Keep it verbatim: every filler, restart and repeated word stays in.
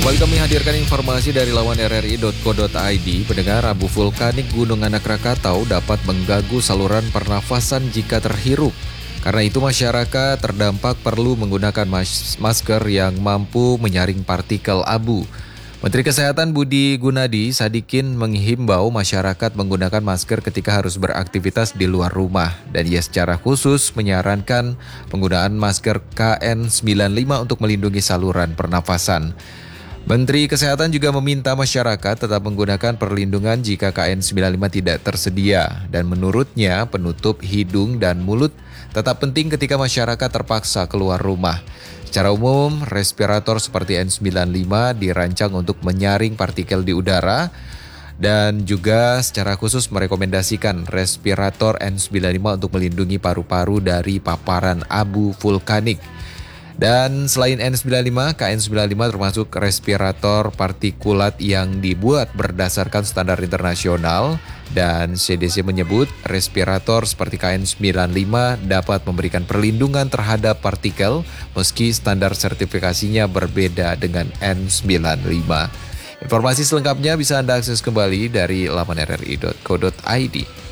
Kembali kami hadirkan informasi dari laman r r i titik co titik i d. Pendengar, abu vulkanik Gunung Anak Rakatau dapat mengganggu saluran pernafasan jika terhirup. Karena itu masyarakat terdampak perlu menggunakan mas- masker yang mampu menyaring partikel abu. Menteri Kesehatan Budi Gunadi Sadikin menghimbau masyarakat menggunakan masker ketika harus beraktivitas di luar rumah. Dan ia secara khusus menyarankan penggunaan masker K N sembilan puluh lima untuk melindungi saluran pernafasan. Menteri Kesehatan juga meminta masyarakat tetap menggunakan perlindungan jika K N sembilan puluh lima tidak tersedia. Dan menurutnya penutup hidung dan mulut tetap penting ketika masyarakat terpaksa keluar rumah. Secara umum, respirator seperti N sembilan puluh lima dirancang untuk menyaring partikel di udara dan juga secara khusus merekomendasikan respirator N sembilan puluh lima untuk melindungi paru-paru dari paparan abu vulkanik. Dan selain N sembilan puluh lima, K N sembilan puluh lima termasuk respirator partikulat yang dibuat berdasarkan standar internasional. Dan C D C menyebut respirator seperti K N sembilan puluh lima dapat memberikan perlindungan terhadap partikel meski standar sertifikasinya berbeda dengan N sembilan puluh lima. Informasi selengkapnya bisa Anda akses kembali dari laman r r i titik co titik i d.